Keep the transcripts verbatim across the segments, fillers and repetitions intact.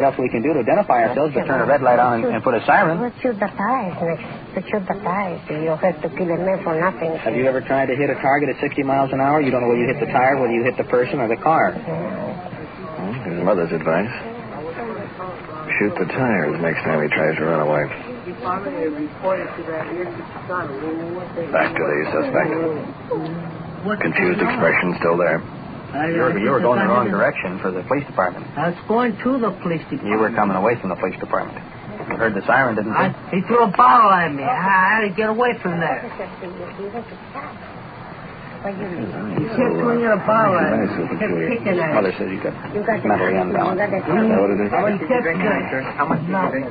else we can do to identify ourselves but turn a red light on and, and put a siren. Let's shoot the tires, next. Let's shoot the tires. You don't have to kill a man for nothing. Have you ever tried to hit a target at sixty miles an hour? You don't know whether you hit the tire, whether you hit the person or the car. Well, his mother's advice. Shoot the tires next time he tries to run away. Back to the suspect. Confused expression still there. You were, you were going the wrong direction for the police department. I was going to the police department. You were coming away from the police department. You heard the siren, didn't you? I, he threw a bottle at me. I had to get away from there. He kept throwing a bottle at me. He kept kicking at me. Mother says you got mentally unbalanced. Is that what it is? He kept How much?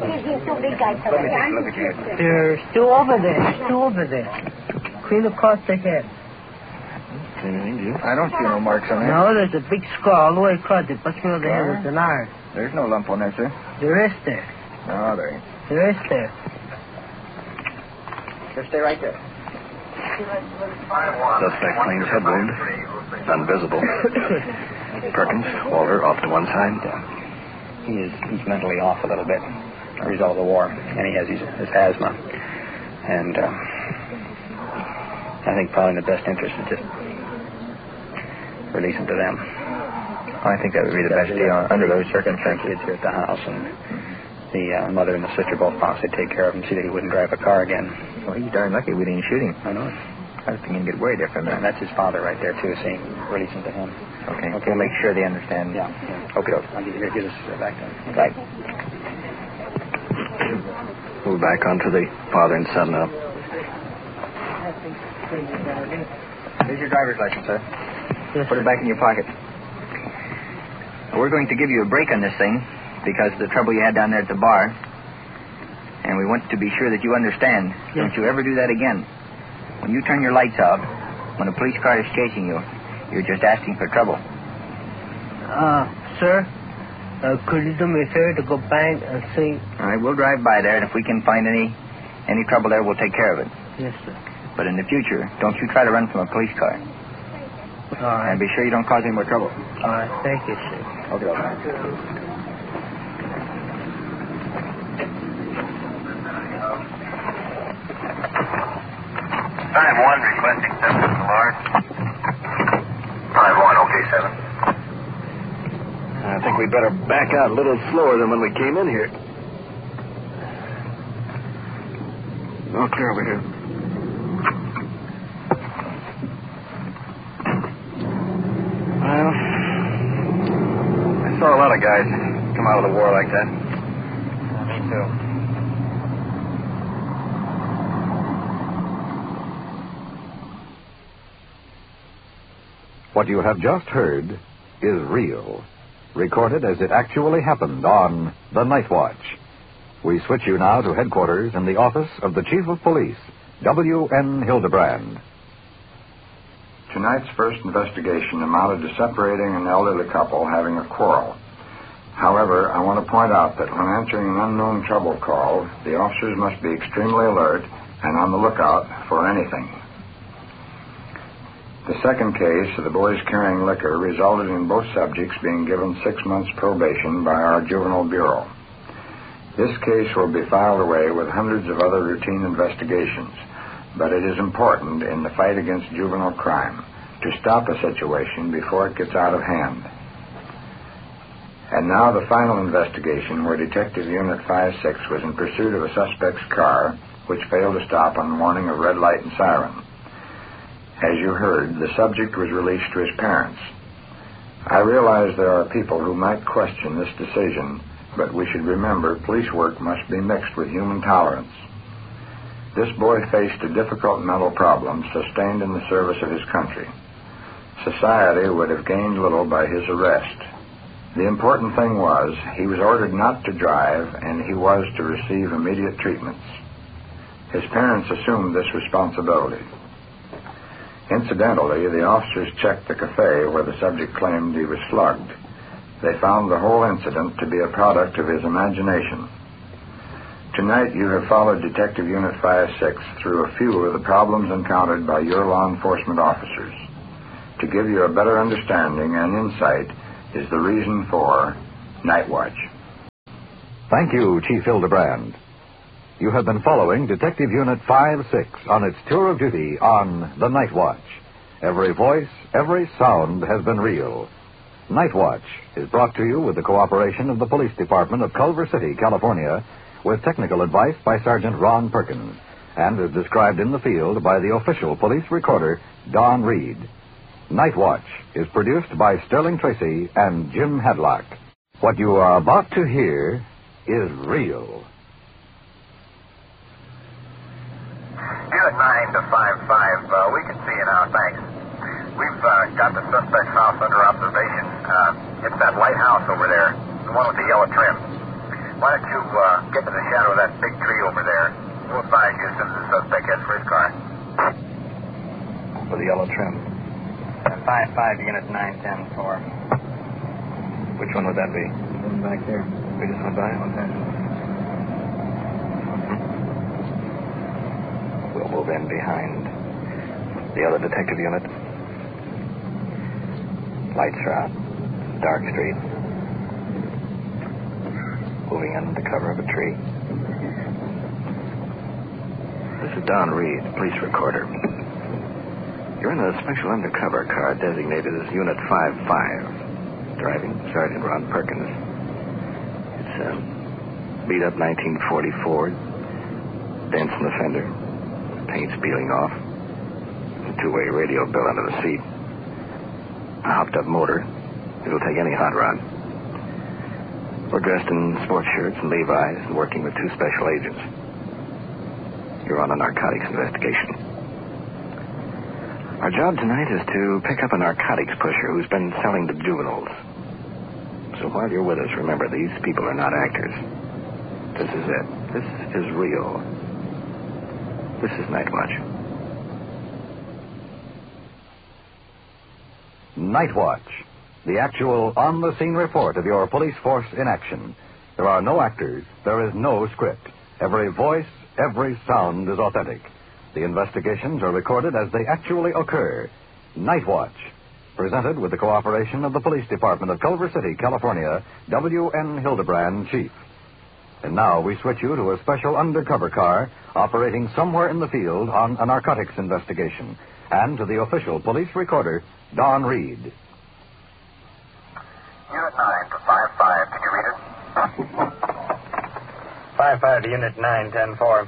They're still over there. Still over there. Clean across the head. I don't see no marks on there. No, there's a big scar all the way across it. But you know the head with an iron. There's no lump on there, sir. There is there. No, there ain't. There is there. Just stay right there. Suspect claims head wound. Unvisible. Perkins, Walter, off to one side. He is he's mentally off a little bit as a result of the war, and he has his, his asthma. And um, I think probably in the best interest is just release him to them. I think that would be the best deal under those circumstances. Kids here at the house, and the uh, mother and the sister both promised they'd take care of him, see that he wouldn't drive a car again. Well, he's darn lucky we didn't shoot him. I know it. I was thinking he'd get worried from that. And that's his father right there, too, saying release him to him. Okay. Okay, we'll make sure they understand. Yeah. yeah. Okay, okay. I'll give, here, give us back to him. Right. Move back onto the father and son now. Here's your driver's license, sir. Yes, Put it back in your pocket. We're going to give you a break on this thing because of the trouble you had down there at the bar. And we want to be sure that you understand. Yes. Don't you ever do that again. When you turn your lights out, when a police car is chasing you, you're just asking for trouble. Uh, sir, uh, could you do me a favor to go back and see? All right, we'll drive by there, and if we can find any any trouble there, we'll take care of it. Yes, sir. But in the future, don't you try to run from a police car. All right. And be sure you don't cause any more trouble. All right, thank you, sir. Okay, okay. Five one requesting seven alarm. Five one, okay, seven. I think we'd better back out a little slower than when we came in here. Oh, clear over here. Well, I saw a lot of guys come out of the war like that. Uh, me, too. What you have just heard is real, recorded as it actually happened on The Night Watch. We switch you now to headquarters in the office of the Chief of Police, W N Hildebrand. Tonight's first investigation amounted to separating an elderly couple having a quarrel. However, I want to point out that when answering an unknown trouble call, the officers must be extremely alert and on the lookout for anything. The second case of the boys carrying liquor resulted in both subjects being given six months probation by our Juvenile Bureau. This case will be filed away with hundreds of other routine investigations, but it is important in the fight against juvenile crime to stop a situation before it gets out of hand. And now the final investigation where Detective Unit five six was in pursuit of a suspect's car, which failed to stop on the morning of red light and siren. As you heard, the subject was released to his parents. I realize there are people who might question this decision, but we should remember police work must be mixed with human tolerance. This boy faced a difficult mental problem sustained in the service of his country. Society would have gained little by his arrest. The important thing was he was ordered not to drive, and he was to receive immediate treatments. His parents assumed this responsibility. Incidentally, the officers checked the cafe where the subject claimed he was slugged. They found the whole incident to be a product of his imagination. Tonight you have followed Detective Unit five six through a few of the problems encountered by your law enforcement officers. To give you a better understanding and insight is the reason for Night Watch. Thank you, Chief Hildebrand. You have been following Detective Unit five six on its tour of duty on The Night Watch. Every voice, every sound has been real. Night Watch is brought to you with the cooperation of the Police Department of Culver City, California, with technical advice by Sergeant Ron Perkins, and is described in the field by the official police recorder, Don Reed. Night Watch is produced by Sterling Tracy and Jim Hadlock. What you are about to hear is real. Unit nine to five five, uh, we can see you now, thanks. We've uh, got the suspect's house under observation. Uh, it's that white house over there, the one with the yellow trim. Why don't you uh, get to the shadow of that big tree over there? We'll advise you as soon as the suspect heads for his car. For the yellow trim. five five, Unit nine ten four. Which one would that be? Back there. We just went by? Okay. We'll move in behind the other detective unit. Lights are out. Dark street. Moving under cover of a tree. This is Don Reed, police recorder. You're in a special undercover car designated as Unit five five. Driving Sergeant Ron Perkins. It's a beat-up nineteen forty Ford. Dents in the fender. Paint's peeling off. A two-way radio bill under the seat. A hopped-up motor. It'll take any hot rod. We're dressed in sports shirts and Levi's and working with two special agents. You're on a narcotics investigation. Our job tonight is to pick up a narcotics pusher who's been selling to juveniles. So while you're with us, remember, these people are not actors. This is it. This is real. This is Night Watch. Night Watch, the actual on-the-scene report of your police force in action. There are no actors. There is no script. Every voice, every sound is authentic. The investigations are recorded as they actually occur. Night Watch, presented with the cooperation of the Police Department of Culver City, California, W N Hildebrand, Chief. And now we switch you to a special undercover car operating somewhere in the field on a narcotics investigation, and to the official police recorder, Don Reed. Unit nine to five five, can you read it? five five to Unit nine ten four.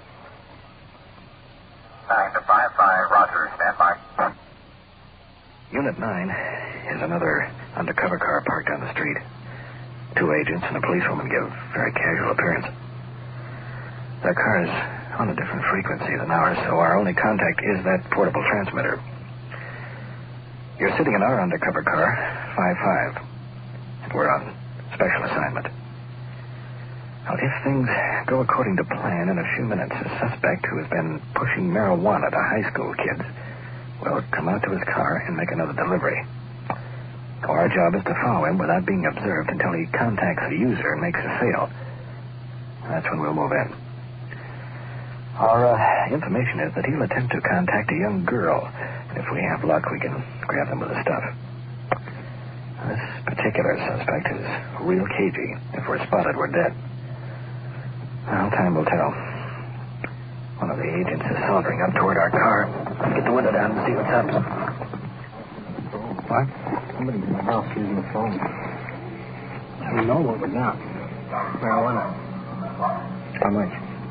nine to five five, roger, stand by. Unit nine is another undercover car parked on the street. Two agents and a policewoman give very casual appearance. Their car is on a different frequency than ours, so our only contact is that portable transmitter. You're sitting in our undercover car, five five. We're on special assignment. Now, if things go according to plan, in a few minutes, a suspect who has been pushing marijuana to high school kids will come out to his car and make another delivery. Our job is to follow him without being observed until he contacts the user and makes a sale. That's when we'll move in. Our uh, information is that he'll attempt to contact a young girl. And if we have luck, we can grab them with the stuff. This particular suspect is real cagey. If we're spotted, we're dead. Well, time will tell. One of the agents is sauntering up toward our car. Get the window down and see what's up. What? Somebody in the house using the phone. We know what we got. Marijuana. How much?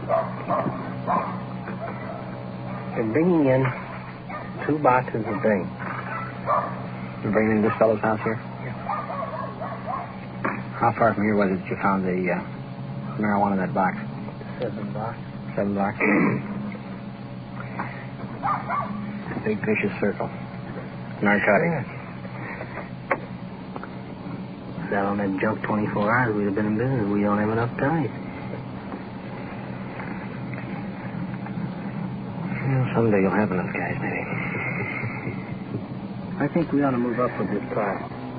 They're bringing in two boxes a day. You're bringing in this fellow's house here? Yeah. How far from here was it that you found the uh, marijuana in that box? Seven blocks. Seven blocks? Big vicious circle. Narcotics. Yeah. Sat on that junk twenty-four hours, we'd have been in business. We don't have enough time. Well, someday you'll have enough guys, maybe. I think we ought to move up with this car.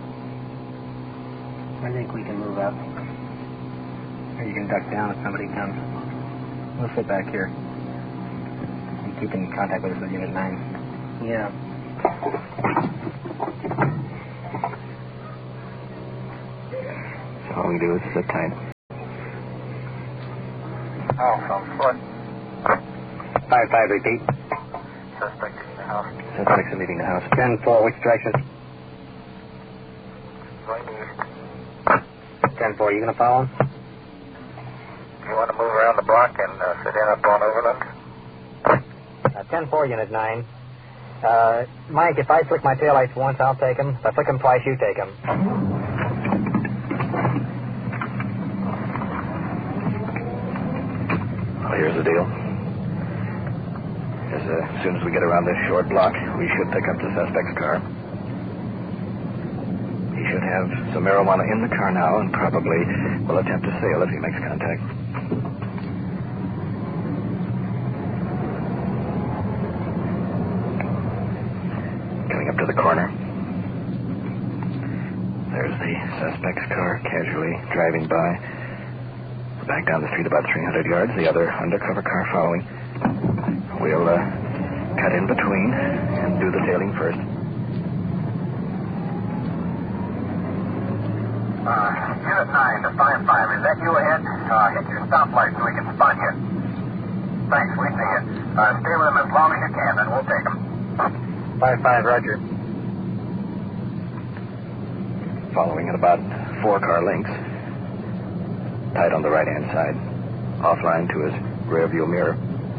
I think we can move up. Or you can duck down if somebody comes. We'll sit back here. And keep in contact with us with Unit nine. Yeah. So all we do is sit tight. House on foot. five five, repeat. Suspect in the house. Suspects are leaving the house. ten four, which direction? Going east. ten four, you going to follow him? You want to move around the block and uh, sit in up on Overland? Uh, ten four, Unit nine. Uh, Mike, if I flick my taillights once, I'll take him. If I flick them twice, you take him. Well, here's the deal. As, uh, as soon as we get around this short block, we should pick up the suspect's car. He should have some marijuana in the car now and probably will attempt to sail if he makes contact. Coming up to the corner. There's the suspect's car casually driving by. Back down the street about three hundred yards, the other undercover car following. We'll uh, cut in between and do the tailing first. Uh, Unit nine to five five, is that you ahead? Uh, hit your stoplight so we can spot you. Thanks, we see you. Uh, stay with them as long as you can, and we'll take them. five five, roger. Following at about four car lengths. Tight on the right-hand side. Offline to his rear view mirror.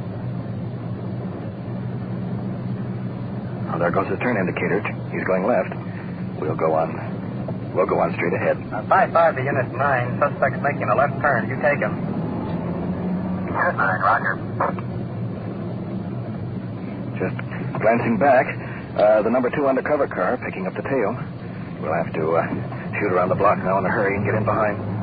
Oh, there goes his turn indicator. He's going left. We'll go on. We'll go on straight ahead. Uh, five five to Unit nine. Suspect's making a left turn. You take him. Unit nine, roger. Just glancing back, uh, the number two undercover car picking up the tail. We'll have to uh, shoot around the block now in a hurry and get in behind.